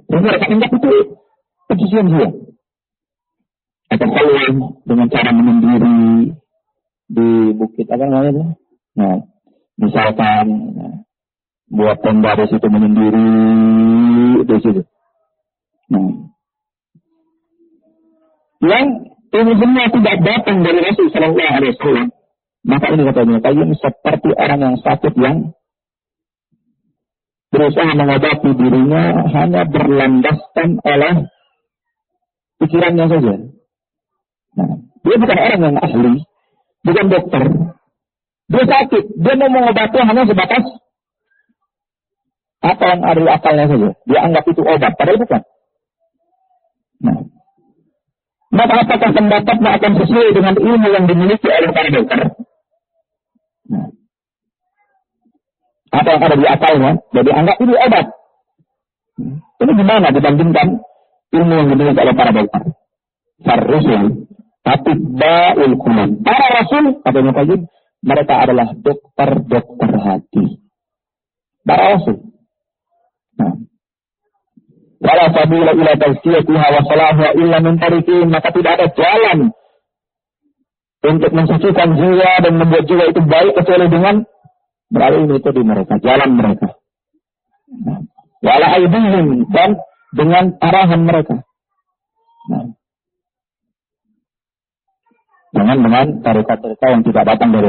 Dan mereka anggap itu pencucian jiwa. Atau kalian dengan cara menyendiri di bukit apa namanya itu? Nah, misalkan buat tenda di situ menyendiri di situ. Nah, yang ini semua tidak datang dari Rasul Sallallahu Alaihi Wasallam. Maka ini katanya, kalian seperti orang yang sakit yang berusaha mengobati dirinya hanya berlandaskan oleh pikirannya saja. Nah, dia bukan orang yang ahli, bukan dokter. Dia sakit, dia mau mengobati hanya sebatas apa yang ada di akalnya saja. Dia anggap itu obat, padahal bukan. Nah, maka apakah pendapatnya akan sesuai dengan ilmu yang dimiliki oleh para dokter? Nah, apa yang ada di akalnya, jadi anggap itu obat. Ini gimana dibandingkan ilmu yang dimiliki oleh para dokter? Ar-Rusul, Atibba'ul Qulub. Para Rasul, katanya Qayyim, mereka adalah dokter-dokter hati. Para Rasul. Nah, wala sabila ila tazkiyatiha wa salahiha illa min tariqin, maka tidak ada jalan untuk mensucikan jiwa dan membuat jiwa itu baik kecuali dengan melalui metode mereka, jalan mereka. Nah, wala aidihim, dan dengan arahan mereka. Nah, jangan dengan tarekat-tarekat yang tidak datang dari